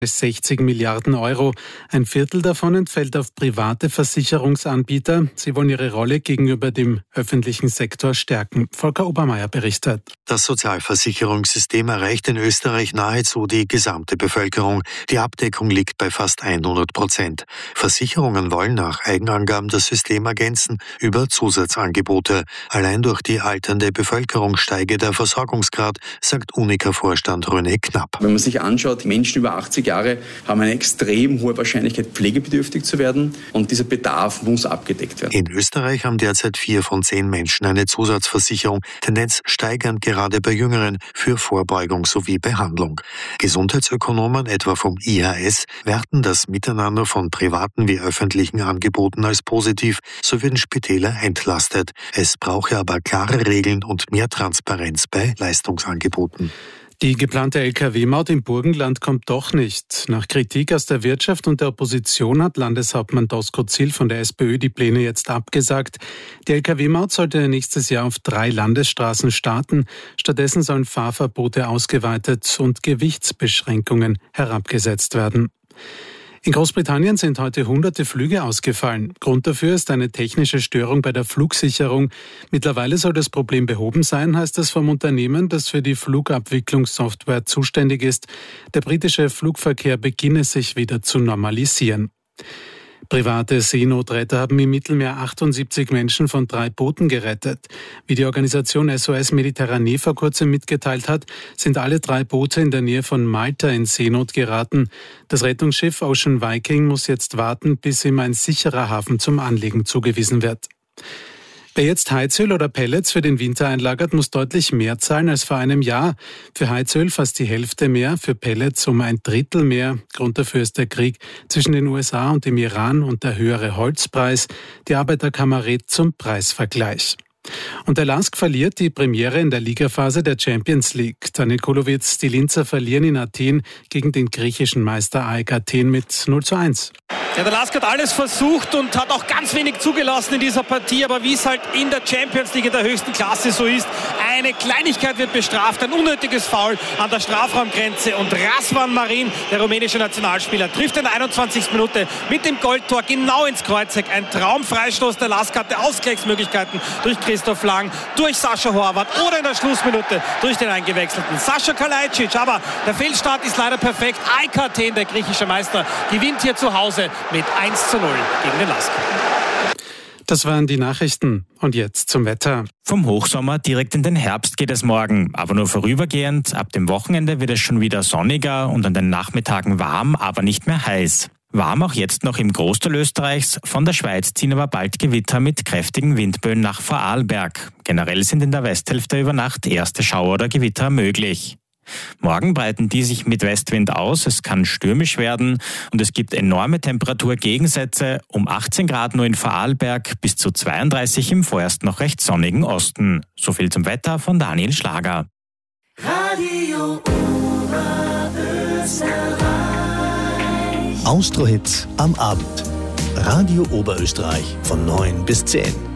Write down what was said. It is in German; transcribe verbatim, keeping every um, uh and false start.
sechzig Milliarden Euro. Ein Viertel davon entfällt auf private Versicherungsanbieter. Sie wollen ihre Rolle gegenüber dem öffentlichen Sektor stärken. Volker Obermeier berichtet. Das Sozialversicherungssystem erreicht in Österreich nahezu die gesamte Bevölkerung. Die Abdeckung liegt bei fast hundert Prozent. Versicherungen wollen nach Eigenangaben das System ergänzen über Zusatzangebote. Allein durch die alternde Bevölkerung steige der Versorgungsgrad, sagt Unica-Vorstand René Knapp. Wenn man sich anschaut, Menschen über achtzig Jahre haben eine extrem hohe Wahrscheinlichkeit, pflegebedürftig zu werden, und dieser Bedarf muss abgedeckt werden. In Österreich haben derzeit vier von zehn Menschen eine Zusatzversicherung, Tendenz steigend gerade bei Jüngeren für Vorbeugung sowie Behandlung. Gesundheitsökonomen, etwa vom I H S, werten das Miteinander von privaten wie öffentlichen Angeboten als positiv, so würden Spitäler entlastet. Es brauche aber klare Regeln und mehr Transparenz bei Leistungsangeboten. Die geplante L K W-Maut im Burgenland kommt doch nicht. Nach Kritik aus der Wirtschaft und der Opposition hat Landeshauptmann Doskozil von der SPÖ die Pläne jetzt abgesagt. Die L K W-Maut sollte nächstes Jahr auf drei Landesstraßen starten. Stattdessen sollen Fahrverbote ausgeweitet und Gewichtsbeschränkungen herabgesetzt werden. In Großbritannien sind heute hunderte Flüge ausgefallen. Grund dafür ist eine technische Störung bei der Flugsicherung. Mittlerweile soll das Problem behoben sein, heißt es vom Unternehmen, das für die Flugabwicklungssoftware zuständig ist. Der britische Flugverkehr beginne sich wieder zu normalisieren. Private Seenotretter haben im Mittelmeer achtundsiebzig Menschen von drei Booten gerettet. Wie die Organisation S O S Mediterranee vor kurzem mitgeteilt hat, sind alle drei Boote in der Nähe von Malta in Seenot geraten. Das Rettungsschiff Ocean Viking muss jetzt warten, bis ihm ein sicherer Hafen zum Anlegen zugewiesen wird. Wer jetzt Heizöl oder Pellets für den Winter einlagert, muss deutlich mehr zahlen als vor einem Jahr. Für Heizöl fast die Hälfte mehr, für Pellets um ein Drittel mehr. Grund dafür ist der Krieg zwischen den U S A und dem Iran und der höhere Holzpreis. Die Arbeiterkammer rät zum Preisvergleich. Und der L A S K verliert die Premiere in der Ligaphase der Champions League. Daniel Kulowitz, die Linzer verlieren in Athen gegen den griechischen Meister A E K Athen mit null zu eins. Ja, der L A S K hat alles versucht und hat auch ganz wenig zugelassen in dieser Partie, aber wie es halt in der Champions League in der höchsten Klasse so ist, eine Kleinigkeit wird bestraft, ein unnötiges Foul an der Strafraumgrenze, und Razvan Marin, der rumänische Nationalspieler, trifft in der einundzwanzigsten Minute mit dem Goldtor genau ins Kreuzeck. Ein Traumfreistoß. Der L A S K hatte Ausgleichsmöglichkeiten durch Christoph Lang, durch Sascha Horvath oder in der Schlussminute durch den eingewechselten Sascha Kalajdzic. Aber der Fehlstart ist leider perfekt. A E K Athen, der griechische Meister, gewinnt hier zu Hause mit eins zu null gegen den L A S K. Das waren die Nachrichten. Und jetzt zum Wetter. Vom Hochsommer direkt in den Herbst geht es morgen, aber nur vorübergehend. Ab dem Wochenende wird es schon wieder sonniger und an den Nachmittagen warm, aber nicht mehr heiß. Warm auch jetzt noch im Großteil Österreichs. Von der Schweiz ziehen aber bald Gewitter mit kräftigen Windböen nach Vorarlberg. Generell sind in der Westhälfte über Nacht erste Schauer oder Gewitter möglich. Morgen breiten die sich mit Westwind aus, es kann stürmisch werden und es gibt enorme Temperaturgegensätze, um achtzehn Grad nur in Vorarlberg, bis zu zweiunddreißig im vorerst noch recht sonnigen Osten. So viel zum Wetter von Daniel Schlager. Radio Oberösterreich. Austro-Hits am Abend. Radio Oberösterreich von neun bis zehn.